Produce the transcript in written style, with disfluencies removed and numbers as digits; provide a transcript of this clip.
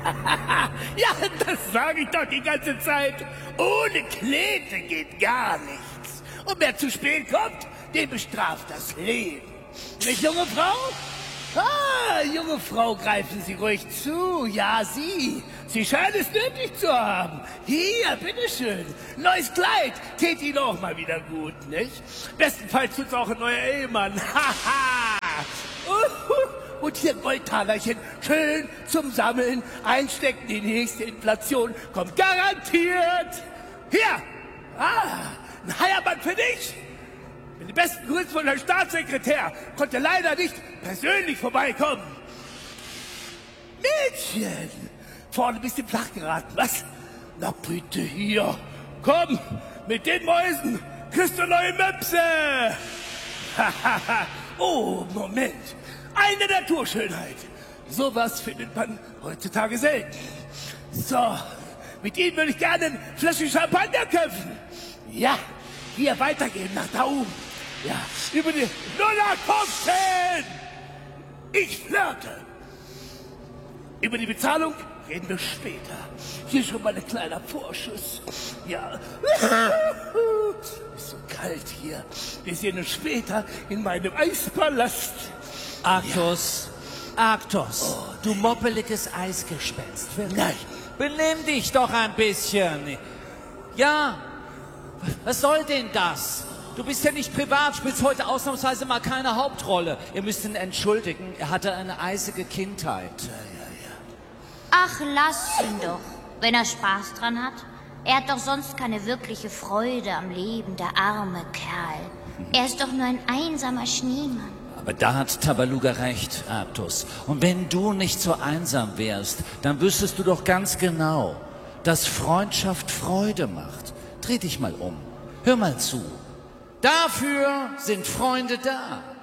Ja, das sage ich doch die ganze Zeit. Ohne Knete geht gar nichts. Und wer zu spät kommt, den bestraft das Leben. Nicht, junge Frau? Ah, junge Frau, greifen Sie ruhig zu. Ja, Sie. Sie scheinen es nötig zu haben. Hier, bitteschön. Neues Kleid. Tät Ihnen auch mal wieder gut, nicht? Bestenfalls tut's auch ein neuer Ehemann. Haha. Und hier ein Goldtalerchen. Schön zum Sammeln. Einstecken, die nächste Inflation kommt garantiert. Hier. Ah, ein Heiermann für dich. Mit den besten Grüßen von Herrn Staatssekretär konnte leider nicht persönlich vorbeikommen. Mädchen! Vorne ein bisschen flach geraten, was? Na bitte hier. Komm, mit den Mäusen kriegst du neue Möpse. Oh, Moment. Eine Naturschönheit. Sowas findet man heutzutage selten. So, mit Ihnen würde ich gerne ein Fläschchen Champagner köpfen. Ja, hier weitergehen, nach da oben. Ja, über die 0815! Ich flirte. Über die Bezahlung reden wir später. Hier schon mal ein kleiner Vorschuss. Ja. Ist so kalt hier. Wir sehen uns später in meinem Eispalast. Arktos, ja. Arktos, du moppeliges Eisgespenst. Nein. Benimm dich doch ein bisschen. Ja, was soll denn das? Du bist ja nicht privat, spielst heute ausnahmsweise mal keine Hauptrolle. Ihr müsst ihn entschuldigen, er hatte eine eisige Kindheit. Ach, lass ihn doch, wenn er Spaß dran hat. Er hat doch sonst keine wirkliche Freude am Leben, der arme Kerl. Er ist doch nur ein einsamer Schneemann. Aber da hat Tabaluga recht, Arktos. Und wenn du nicht so einsam wärst, dann wüsstest du doch ganz genau, dass Freundschaft Freude macht. Dreh dich mal um, hör mal zu. Dafür sind Freunde da.